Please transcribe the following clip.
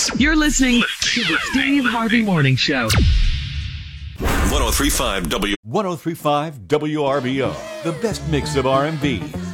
You're listening to the Steve Harvey Morning Show. 1035 1035 WRBO, the best mix of R&B,